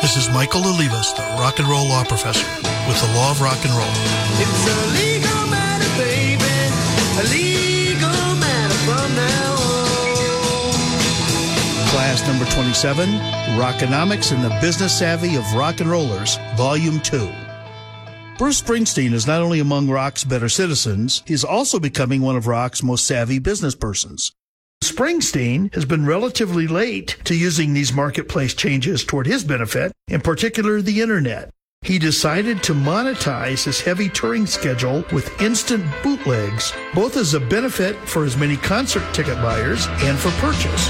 This is Michael Olivas, the rock and roll law professor, with the Law of Rock and Roll. It's a legal matter, baby, a legal matter from now on. Class number 27, Rockonomics and the Business Savvy of Rock and Rollers, Volume 2. Bruce Springsteen is not only among rock's better citizens, he's also becoming one of rock's most savvy business persons. Springsteen has been relatively late to using these marketplace changes toward his benefit, in particular the internet. He decided to monetize his heavy touring schedule with instant bootlegs, both as a benefit for his many concert ticket buyers and for purchase.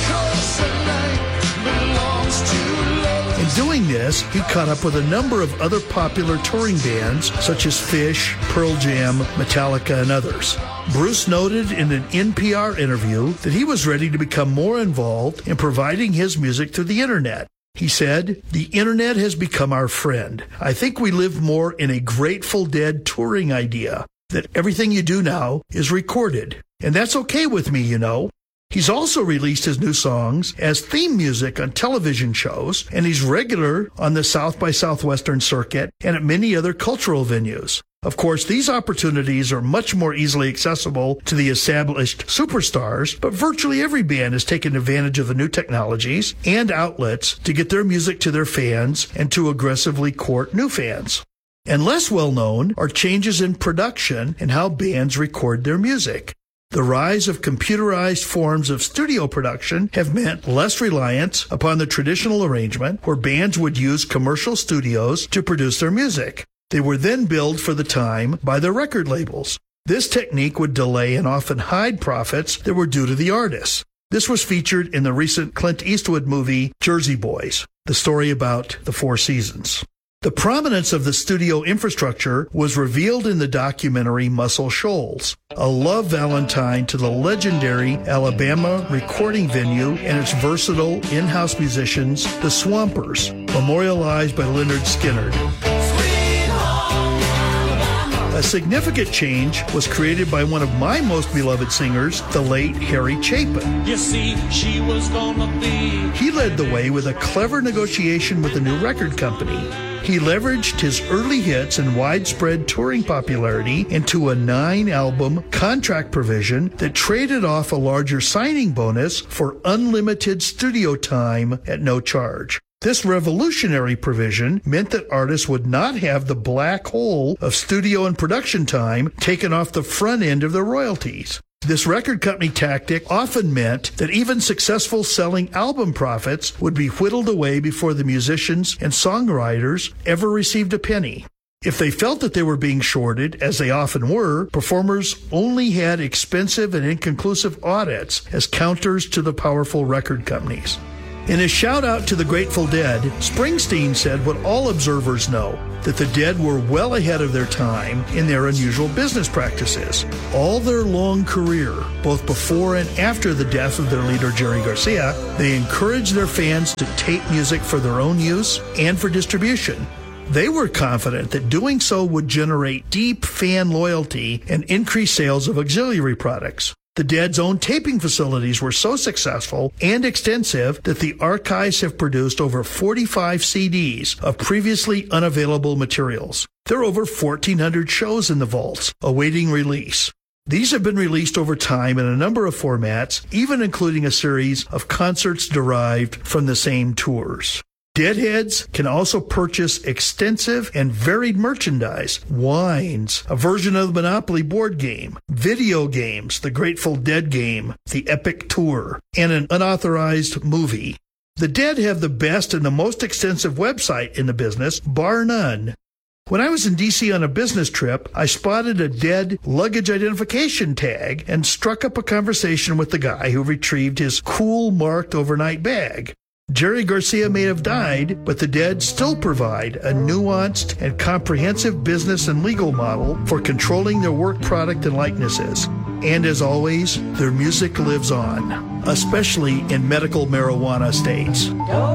In doing this, he caught up with a number of other popular touring bands such as Phish, Pearl Jam, Metallica, and others. Bruce noted in an NPR interview that he was ready to become more involved in providing his music through the internet. He said, "The internet has become our friend. I think we live more in a Grateful Dead touring idea, that everything you do now is recorded. And that's okay with me, you know." He's also released his new songs as theme music on television shows, and he's regular on the South by Southwestern circuit and at many other cultural venues. Of course, these opportunities are much more easily accessible to the established superstars, but virtually every band has taken advantage of the new technologies and outlets to get their music to their fans and to aggressively court new fans. And less well known are changes in production and how bands record their music. The rise of computerized forms of studio production have meant less reliance upon the traditional arrangement where bands would use commercial studios to produce their music. They were then billed for the time by the record labels. This technique would delay and often hide profits that were due to the artists. This was featured in the recent Clint Eastwood movie Jersey Boys, the story about the Four Seasons. The prominence of the studio infrastructure was revealed in the documentary Muscle Shoals, a love valentine to the legendary Alabama recording venue and its versatile in-house musicians, the Swampers, memorialized by Lynyrd Skynyrd. A significant change was created by one of my most beloved singers, the late Harry Chapin. You see, she was gonna be. He led the way with a clever negotiation with a new record company. He leveraged his early hits and widespread touring popularity into a 9-album contract provision that traded off a larger signing bonus for unlimited studio time at no charge. This revolutionary provision meant that artists would not have the black hole of studio and production time taken off the front end of their royalties. This record company tactic often meant that even successful selling album profits would be whittled away before the musicians and songwriters ever received a penny. If they felt that they were being shorted, as they often were, performers only had expensive and inconclusive audits as counters to the powerful record companies. In his shout-out to the Grateful Dead, Springsteen said what all observers know, that the Dead were well ahead of their time in their unusual business practices. All their long career, both before and after the death of their leader Jerry Garcia, they encouraged their fans to tape music for their own use and for distribution. They were confident that doing so would generate deep fan loyalty and increase sales of auxiliary products. The Dead's own taping facilities were so successful and extensive that the archives have produced over 45 CDs of previously unavailable materials. There are over 1,400 shows in the vaults, awaiting release. These have been released over time in a number of formats, even including a series of concerts derived from the same tours. Deadheads can also purchase extensive and varied merchandise, wines, a version of the Monopoly board game, video games, the Grateful Dead game, the Epic Tour, and an unauthorized movie. The Dead have the best and the most extensive website in the business, bar none. When I was in D.C. on a business trip, I spotted a Dead luggage identification tag and struck up a conversation with the guy who retrieved his cool marked overnight bag. Jerry Garcia may have died, but the Dead still provide a nuanced and comprehensive business and legal model for controlling their work product and likenesses. And as always, their music lives on, especially in medical marijuana states.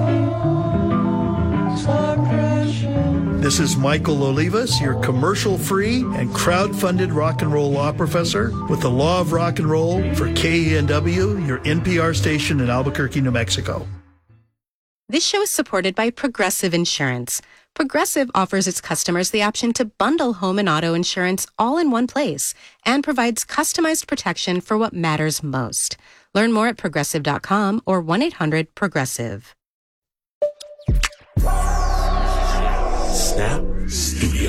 This is Michael Olivas, your commercial-free and crowd-funded rock and roll law professor with the Law of Rock and Roll for KENW, your NPR station in Albuquerque, New Mexico. This show is supported by Progressive Insurance. Progressive offers its customers the option to bundle home and auto insurance all in one place and provides customized protection for what matters most. Learn more at progressive.com or 1-800-PROGRESSIVE. Snap Studio.